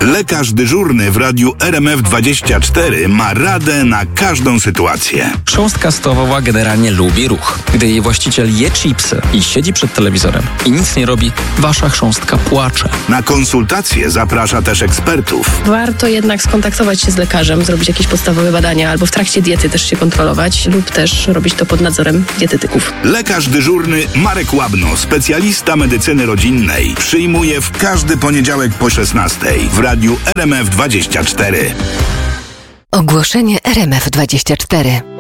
Lekarz dyżurny w radiu RMF24 ma radę na każdą sytuację. Chrząstka stołowa generalnie lubi ruch. Gdy jej właściciel je chipsy i siedzi przed telewizorem i nic nie robi, wasza chrząstka płacze. Na konsultacje zaprasza też ekspertów. Warto jednak skontaktować się z lekarzem, zrobić jakieś podstawowe badania albo w trakcie diety też się kontrolować lub też robić to pod nadzorem dietetyków. Lekarz dyżurny Marek Łabno, specjalista medycyny rodzinnej, przyjmuje w każdy poniedziałek po 16:00 w radiu RMF24. Ogłoszenie RMF24.